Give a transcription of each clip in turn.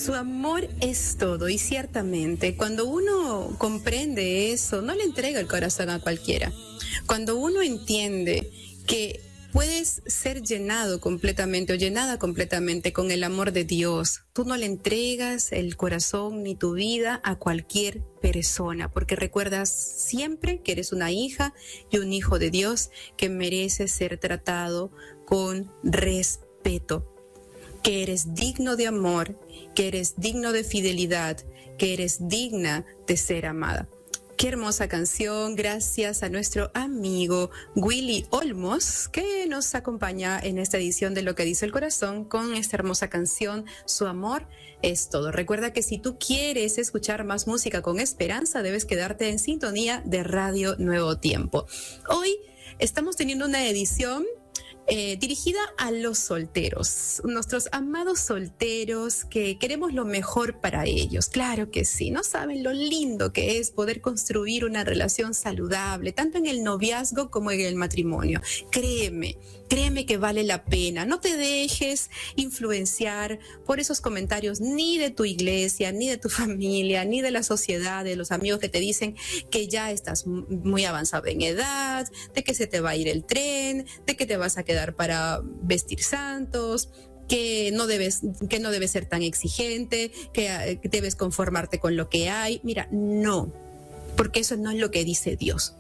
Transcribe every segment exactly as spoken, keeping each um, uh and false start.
Su amor es todo, y ciertamente cuando uno comprende eso, no le entrega el corazón a cualquiera. Cuando uno entiende que puedes ser llenado completamente o llenada completamente con el amor de Dios, tú no le entregas el corazón ni tu vida a cualquier persona, porque recuerdas siempre que eres una hija y un hijo de Dios que merece ser tratado con respeto, que eres digno de amor, que eres digno de fidelidad, que eres digna de ser amada. Qué hermosa canción, gracias a nuestro amigo Willy Olmos, que nos acompaña en esta edición de Lo que dice el corazón con esta hermosa canción, Su amor es todo. Recuerda que si tú quieres escuchar más música con esperanza, debes quedarte en sintonía de Radio Nuevo Tiempo. Hoy estamos teniendo una edición Eh, dirigida a los solteros, nuestros amados solteros que queremos lo mejor para ellos. Claro que sí, no saben lo lindo que es poder construir una relación saludable, tanto en el noviazgo como en el matrimonio. Créeme, créeme que vale la pena. No te dejes influenciar por esos comentarios ni de tu iglesia, ni de tu familia, ni de la sociedad, de los amigos que te dicen que ya estás muy avanzado en edad, de que se te va a ir el tren, de que te vas a quedar para vestir santos, que no debes, que no debes ser tan exigente, que, que debes conformarte con lo que hay. Mira, no, porque eso no es lo que dice Dios.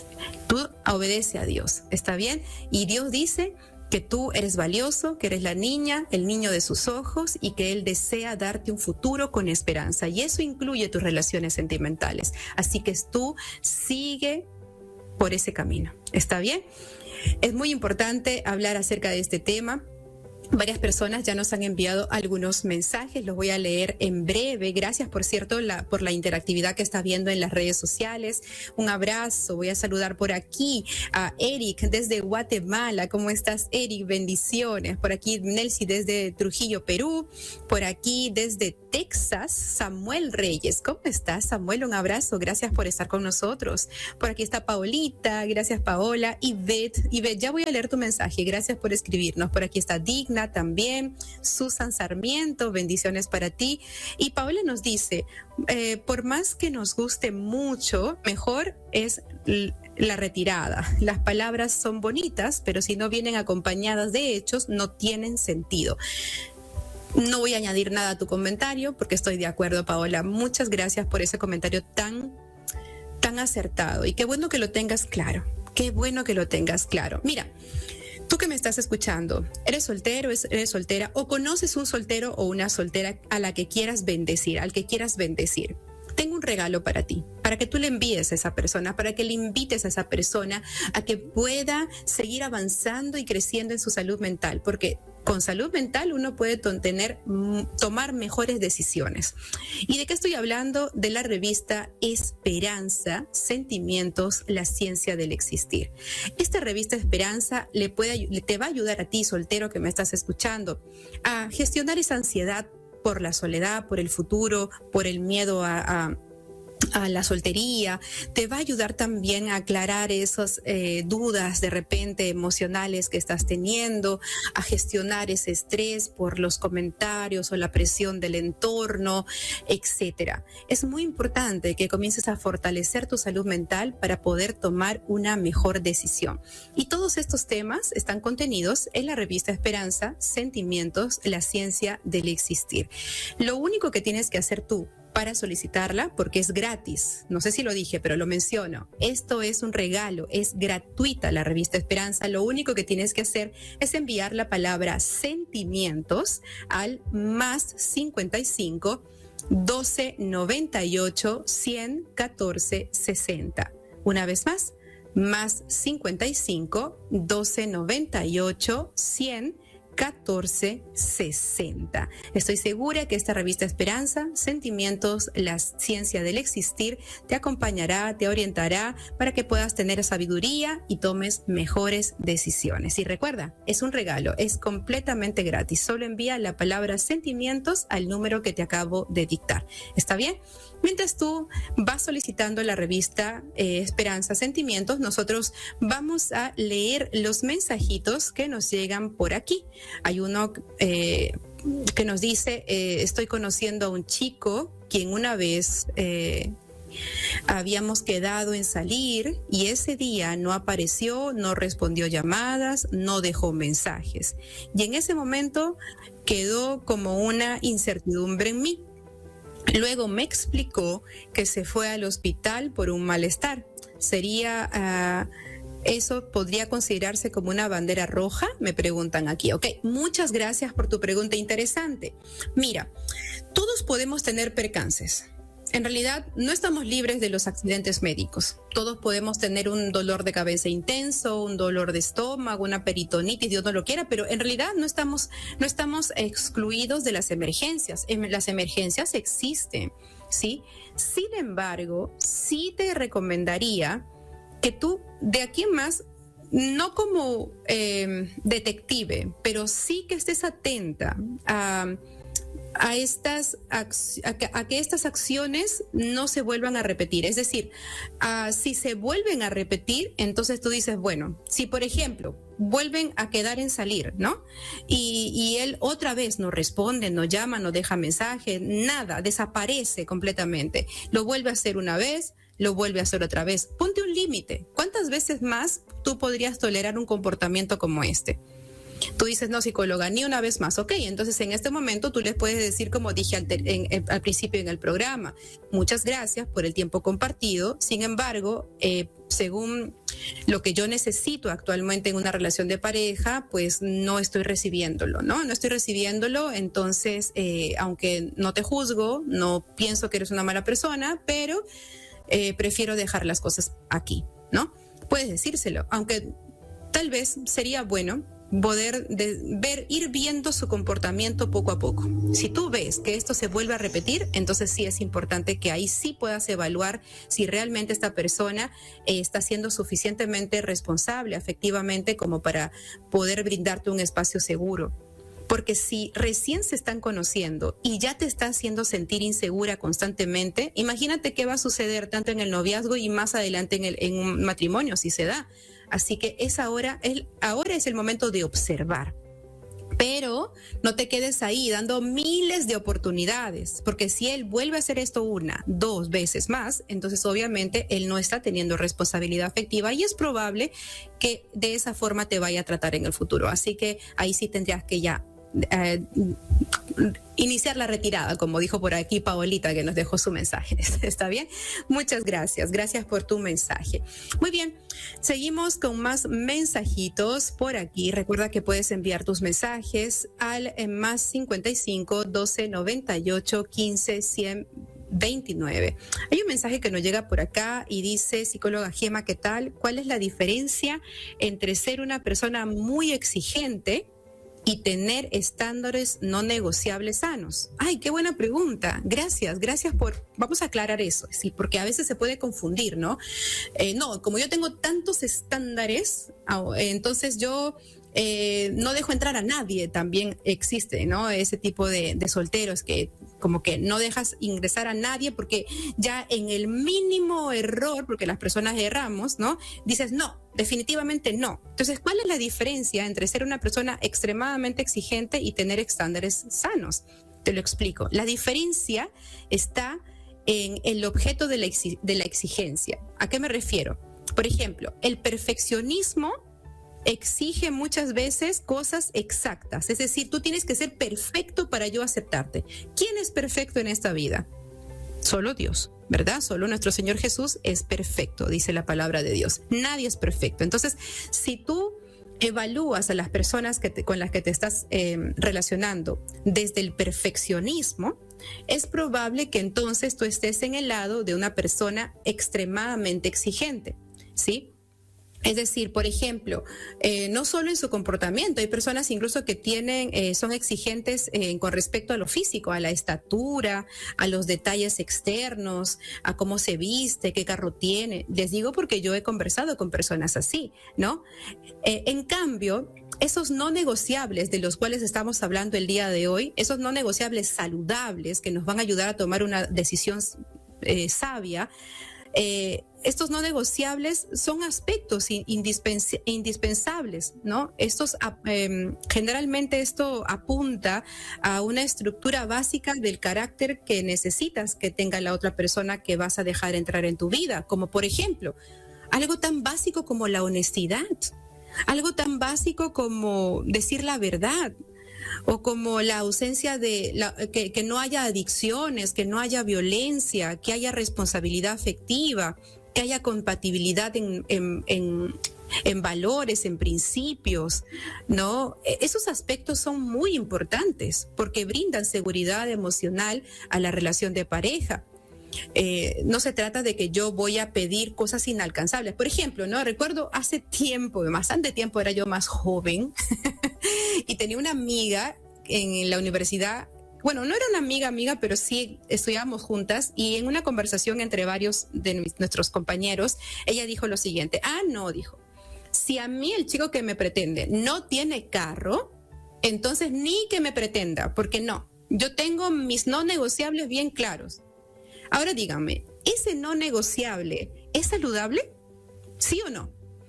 Tú obedece a Dios, ¿está bien? Y Dios dice que tú eres valioso, que eres la niña, el niño de sus ojos y que Él desea darte un futuro con esperanza. Y eso incluye tus relaciones sentimentales. Así que tú sigue por ese camino, ¿está bien? Es muy importante hablar acerca de este tema. Varias personas ya nos han enviado algunos mensajes, los voy a leer en breve. Gracias, por cierto, la, por la interactividad que está viendo en las redes sociales. Un abrazo, voy a saludar por aquí a Eric desde Guatemala. ¿Cómo estás, Eric? Bendiciones. Por aquí Nelcy desde Trujillo, Perú. Por aquí desde Texas, Samuel Reyes. ¿Cómo estás, Samuel? Un abrazo, gracias por estar con nosotros. Por aquí está Paolita, gracias, Paola. Ivette, Ivette, ya voy a leer tu mensaje, gracias por escribirnos. Por aquí está Digna también, Susan Sarmiento, bendiciones para ti. Y Paola nos dice, eh, por más que nos guste mucho, mejor es la retirada. Las palabras son bonitas, pero si no vienen acompañadas de hechos, no tienen sentido. No voy a añadir nada a tu comentario porque estoy de acuerdo, Paola. Muchas gracias por ese comentario tan, tan acertado. Y qué bueno que lo tengas claro. Qué bueno que lo tengas claro. Mira, tú que me estás escuchando, ¿eres soltero, eres soltera o conoces un soltero o una soltera a la que quieras bendecir, al que quieras bendecir? Tengo un regalo para ti, para que tú le envíes a esa persona, para que le invites a esa persona a que pueda seguir avanzando y creciendo en su salud mental, porque con salud mental uno puede tener, tomar mejores decisiones. ¿Y de qué estoy hablando? De la revista Esperanza, Sentimientos, la ciencia del existir. Esta revista Esperanza le puede, te va a ayudar a ti, soltero que me estás escuchando, a gestionar esa ansiedad por la soledad, por el futuro, por el miedo a, a a la soltería. Te va a ayudar también a aclarar esas eh, dudas de repente emocionales que estás teniendo, a gestionar ese estrés por los comentarios o la presión del entorno, etcétera. Es muy importante que comiences a fortalecer tu salud mental para poder tomar una mejor decisión. Y todos estos temas están contenidos en la revista Esperanza, Sentimientos, la ciencia del existir. Lo único que tienes que hacer tú para solicitarla, porque es gratis, no sé si lo dije, pero lo menciono, esto es un regalo, es gratuita la revista Esperanza. Lo único que tienes que hacer es enviar la palabra sentimientos al más cincuenta y cinco, doce noventa y ocho, cien, catorce, sesenta. Una vez más, más cincuenta y cinco, doce noventa y ocho, cien, catorce sesenta. Estoy segura que esta revista Esperanza, Sentimientos, la ciencia del existir, te acompañará, te orientará para que puedas tener sabiduría y tomes mejores decisiones. Y recuerda, es un regalo, es completamente gratis. Solo envía la palabra sentimientos al número que te acabo de dictar. ¿Está bien? Mientras tú vas solicitando la revista eh, Esperanza, Sentimientos, nosotros vamos a leer los mensajitos que nos llegan por aquí. Hay uno eh, que nos dice, eh, estoy conociendo a un chico quien una vez eh, habíamos quedado en salir y ese día no apareció, no respondió llamadas, no dejó mensajes. Y en ese momento quedó como una incertidumbre en mí. Luego me explicó que se fue al hospital por un malestar. Sería... Uh, ¿Eso podría considerarse como una bandera roja? Me preguntan aquí. Ok, muchas gracias por tu pregunta interesante. Mira, todos podemos tener percances. En realidad, no estamos libres de los accidentes médicos. Todos podemos tener un dolor de cabeza intenso, un dolor de estómago, una peritonitis, Dios no lo quiera, pero en realidad no estamos, no estamos excluidos de las emergencias. Las emergencias existen, ¿sí? Sin embargo, sí te recomendaría que tú de aquí en más, no como eh, detective, pero sí que estés atenta a, a, estas, a, que, a que estas acciones no se vuelvan a repetir. Es decir, uh, si se vuelven a repetir, entonces tú dices, bueno, si por ejemplo vuelven a quedar en salir, ¿no? Y, y él otra vez no responde, no llama, no deja mensaje, nada, desaparece completamente. Lo vuelve a hacer una vez, lo vuelve a hacer otra vez. Ponte un límite. ¿Cuántas veces más tú podrías tolerar un comportamiento como este? Tú dices, no, psicóloga, ni una vez más. Ok, entonces en este momento tú les puedes decir, como dije al, en, en, al principio en el programa, muchas gracias por el tiempo compartido. Sin embargo, eh, según lo que yo necesito actualmente en una relación de pareja, pues no estoy recibiéndolo, ¿no? No estoy recibiéndolo, entonces, eh, aunque no te juzgo, no pienso que eres una mala persona, pero eh, prefiero dejar las cosas aquí, ¿no? Puedes decírselo, aunque tal vez sería bueno poder de ver, ir viendo su comportamiento poco a poco. Si tú ves que esto se vuelve a repetir, entonces sí es importante que ahí sí puedas evaluar si realmente esta persona eh, está siendo suficientemente responsable afectivamente como para poder brindarte un espacio seguro. Porque si recién se están conociendo y ya te está haciendo sentir insegura constantemente, imagínate qué va a suceder tanto en el noviazgo y más adelante en, el, en un matrimonio, si se da. Así que es ahora, el, ahora es el momento de observar. Pero no te quedes ahí dando miles de oportunidades, porque si él vuelve a hacer esto una, dos veces más, entonces obviamente él no está teniendo responsabilidad afectiva y es probable que de esa forma te vaya a tratar en el futuro. Así que ahí sí tendrías que ya eh, iniciar la retirada, como dijo por aquí Paolita, que nos dejó su mensaje. ¿Está bien? Muchas gracias. Gracias por tu mensaje. Muy bien. Seguimos con más mensajitos por aquí. Recuerda que puedes enviar tus mensajes al más cincuenta y cinco, doce, noventa y ocho, quince, cien veintinueve. Hay un mensaje que nos llega por acá y dice, psicóloga Gema, ¿qué tal? ¿Cuál es la diferencia entre ser una persona muy exigente y tener estándares no negociables sanos? Ay, qué buena pregunta. Gracias, gracias por... Vamos a aclarar eso, sí, porque a veces se puede confundir, ¿no? Eh, no, como yo tengo tantos estándares, entonces yo eh, no dejo entrar a nadie. También existe, ¿no? Ese tipo de, de solteros que como que no dejas ingresar a nadie porque ya en el mínimo error, porque las personas erramos, ¿no? Dices, no, definitivamente no. Entonces, ¿cuál es la diferencia entre ser una persona extremadamente exigente y tener estándares sanos? Te lo explico. La diferencia está en el objeto de la, exi- de la exigencia. ¿A qué me refiero? Por ejemplo, el perfeccionismo exige muchas veces cosas exactas. Es decir, tú tienes que ser perfecto para yo aceptarte. ¿Quién es perfecto en esta vida? Solo Dios, ¿verdad? Solo nuestro Señor Jesús es perfecto, dice la palabra de Dios. Nadie es perfecto. Entonces, si tú evalúas a las personas que te, con las que te estás eh, relacionando desde el perfeccionismo, es probable que entonces tú estés en el lado de una persona extremadamente exigente, ¿sí? Es decir, por ejemplo, eh, no solo en su comportamiento, hay personas incluso que tienen, eh, son exigentes eh, con respecto a lo físico, a la estatura, a los detalles externos, a cómo se viste, qué carro tiene. Les digo porque yo he conversado con personas así, ¿no? Eh, en cambio, esos no negociables de los cuales estamos hablando el día de hoy, esos no negociables saludables que nos van a ayudar a tomar una decisión eh, sabia, Eh, estos no negociables son aspectos indispens indispensables, ¿no? Estos, eh, generalmente esto apunta a una estructura básica del carácter que necesitas que tenga la otra persona que vas a dejar entrar en tu vida, como por ejemplo, algo tan básico como la honestidad, algo tan básico como decir la verdad, o como la ausencia de, la, que, que no haya adicciones, que no haya violencia, que haya responsabilidad afectiva, que haya compatibilidad en, en, en, en valores, en principios, ¿no? Esos aspectos son muy importantes porque brindan seguridad emocional a la relación de pareja. Eh, no se trata de que yo voy a pedir cosas inalcanzables. Por ejemplo, ¿no? Recuerdo hace tiempo, bastante tiempo, era yo más joven y tenía una amiga en la universidad. Bueno, no era una amiga amiga, pero sí estudiábamos juntas, y en una conversación entre varios de nuestros compañeros, ella dijo lo siguiente: ah, no, dijo, si a mí el chico que me pretende no tiene carro, entonces ni que me pretenda, porque no, yo tengo mis no negociables bien claros. Ahora dígame, ¿ese no negociable es saludable? ¿Sí o no?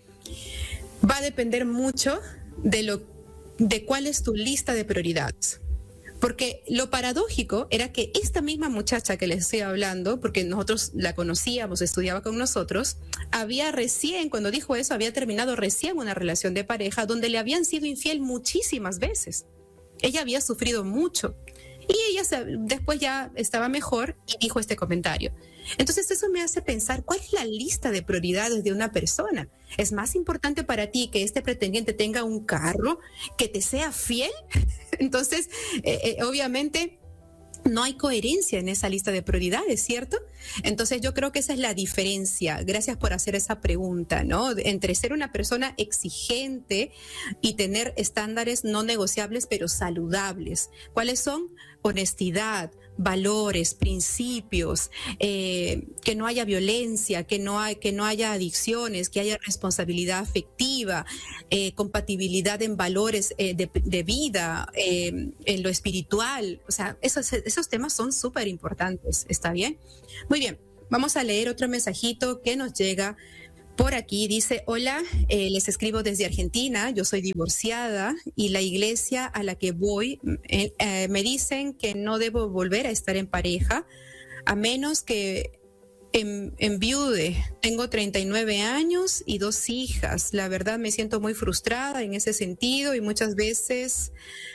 Va a depender mucho de, lo, de cuál es tu lista de prioridades. Porque lo paradójico era que esta misma muchacha que les estoy hablando, porque nosotros la conocíamos, estudiaba con nosotros, había recién, cuando dijo eso, había terminado recién una relación de pareja donde le habían sido infiel muchísimas veces. Ella había sufrido mucho. Y ella se, después ya estaba mejor y dijo este comentario. Entonces eso me hace pensar, ¿cuál es la lista de prioridades de una persona? ¿Es más importante para ti que este pretendiente tenga un carro, que te sea fiel? Entonces, eh, eh, obviamente, no hay coherencia en esa lista de prioridades, ¿cierto? Entonces yo creo que esa es la diferencia. Gracias por hacer esa pregunta, ¿no? Entre ser una persona exigente y tener estándares no negociables, pero saludables. ¿Cuáles son? Honestidad, valores, principios, eh, que no haya violencia, que no, hay, que no haya adicciones, que haya responsabilidad afectiva, eh, compatibilidad en valores eh, de, de vida, eh, en lo espiritual. O sea, esos, esos temas son súper importantes, ¿está bien? Muy bien, vamos a leer otro mensajito que nos llega por aquí. Dice: hola, eh, les escribo desde Argentina, yo soy divorciada y la iglesia a la que voy eh, eh, me dicen que no debo volver a estar en pareja a menos que en, enviude. Tengo treinta y nueve años y dos hijas. La verdad me siento muy frustrada en ese sentido y muchas veces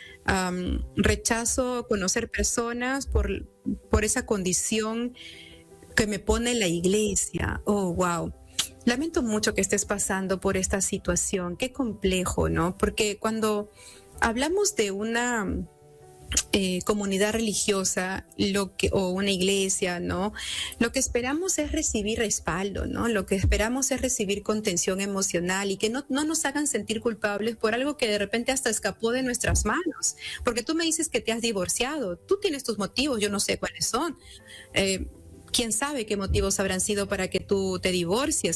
um, rechazo conocer personas por, por esa condición que me pone la iglesia. Oh, wow. Lamento mucho que estés pasando por esta situación. Qué complejo, ¿no? Porque cuando hablamos de una eh, comunidad religiosa lo que, o una iglesia, ¿no? Lo que esperamos es recibir respaldo, ¿no? Lo que esperamos es recibir contención emocional y que no, no nos hagan sentir culpables por algo que de repente hasta escapó de nuestras manos. Porque tú me dices que te has divorciado. Tú tienes tus motivos, yo no sé cuáles son. Eh, ¿Quién sabe qué motivos habrán sido para que tú te divorcies?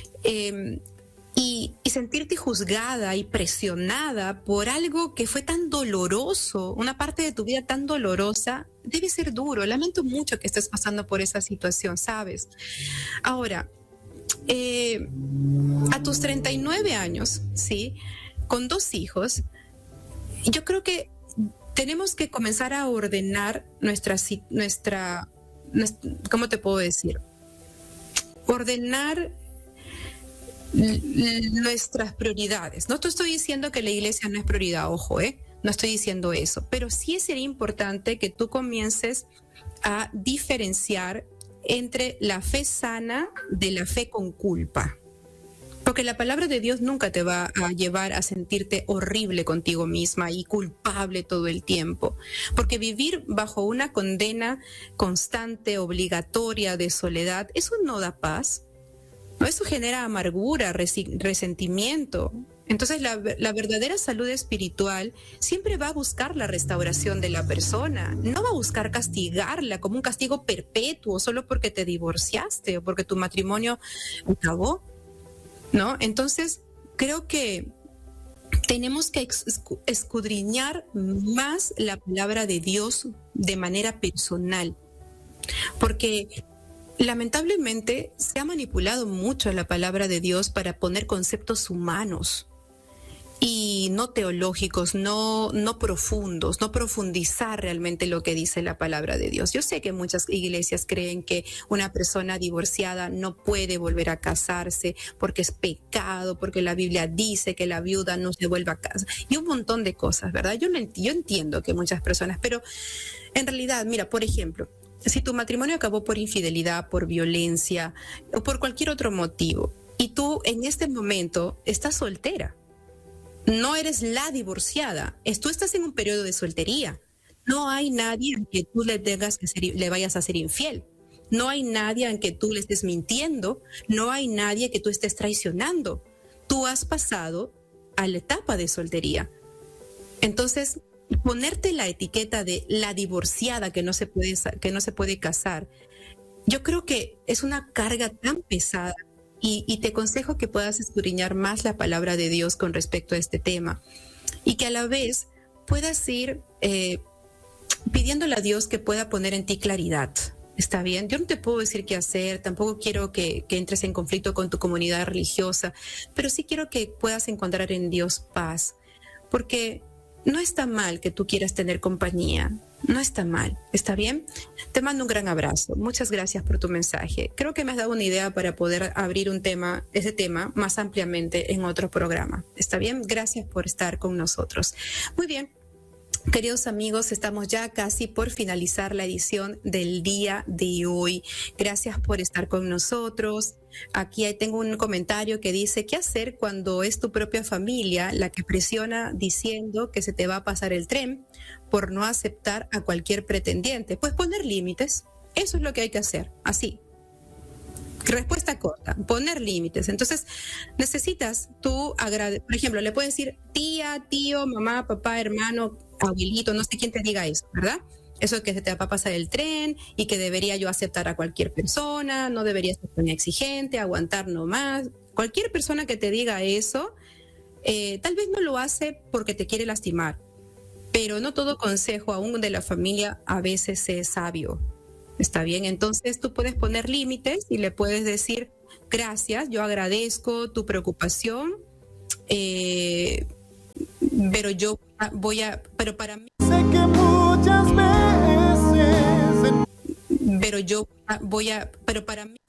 Eh, y, y sentirte juzgada y presionada por algo que fue tan doloroso, una parte de tu vida tan dolorosa, debe ser duro. Lamento mucho que estés pasando por esa situación, ¿sabes? Ahora, eh, a tus treinta y nueve años, ¿sí? Con dos hijos, yo creo que tenemos que comenzar a ordenar nuestra... nuestra ¿cómo te puedo decir? Ordenar nuestras prioridades. No te estoy diciendo que la iglesia no es prioridad, ojo, ¿eh? No estoy diciendo eso, pero sí sería importante que tú comiences a diferenciar entre la fe sana de la fe con culpa. Porque la palabra de Dios nunca te va a llevar a sentirte horrible contigo misma y culpable todo el tiempo. Porque vivir bajo una condena constante, obligatoria de soledad, eso no da paz. Eso genera amargura, resentimiento. Entonces la, la verdadera salud espiritual siempre va a buscar la restauración de la persona. No va a buscar castigarla como un castigo perpetuo solo porque te divorciaste o porque tu matrimonio acabó, ¿no? Entonces, creo que tenemos que escudriñar más la palabra de Dios de manera personal, porque Lamentablemente se ha manipulado mucho la palabra de Dios para poner conceptos humanos y no teológicos, no, no profundos, no profundizar realmente lo que dice la palabra de Dios. Yo sé que muchas iglesias creen que una persona divorciada no puede volver a casarse porque es pecado, porque la Biblia dice que la viuda no se vuelva a casar y un montón de cosas, ¿verdad? Yo, no ent- yo entiendo que muchas personas, pero en realidad, mira, por ejemplo, si tu matrimonio acabó por infidelidad, por violencia o por cualquier otro motivo y tú en este momento estás soltera, no eres la divorciada, es, tú estás en un periodo de soltería. No hay nadie en que tú le, tengas que ser, le vayas a ser infiel. No hay nadie en que tú le estés mintiendo. No hay nadie que tú estés traicionando. Tú has pasado a la etapa de soltería. Entonces, ponerte la etiqueta de la divorciada que no se puede, que no se puede casar, yo creo que es una carga tan pesada y, y te aconsejo que puedas escudriñar más la palabra de Dios con respecto a este tema y que a la vez puedas ir eh, pidiéndole a Dios que pueda poner en ti claridad. ¿Está bien? Yo no te puedo decir qué hacer, tampoco quiero que, que entres en conflicto con tu comunidad religiosa, pero sí quiero que puedas encontrar en Dios paz, porque no está mal que tú quieras tener compañía, no está mal, ¿está bien? Te mando un gran abrazo, muchas gracias por tu mensaje. Creo que me has dado una idea para poder abrir un tema, ese tema más ampliamente en otro programa, ¿está bien? Gracias por estar con nosotros. Muy bien. Queridos amigos, estamos ya casi por finalizar la edición del día de hoy. Gracias por estar con nosotros. Aquí tengo un comentario que dice, ¿qué hacer cuando es tu propia familia la que presiona diciendo que se te va a pasar el tren por no aceptar a cualquier pretendiente? Pues poner límites. Eso es lo que hay que hacer, así. Respuesta corta, poner límites. Entonces, necesitas tú, agrade- por ejemplo, le puedes decir tía, tío, mamá, papá, hermano, abuelito, no sé quién te diga eso, ¿verdad? Eso que se te va a pasar el tren y que debería yo aceptar a cualquier persona, no debería ser tan exigente, aguantar nomás. Cualquier persona que te diga eso, eh, tal vez no lo hace porque te quiere lastimar, pero no todo consejo, aún de la familia, a veces es sabio. ¿Está bien? Entonces tú puedes poner límites y le puedes decir, gracias, yo agradezco tu preocupación, eh, pero yo voy a, pero para mí, Sé que muchas veces pero yo voy a, pero para mí.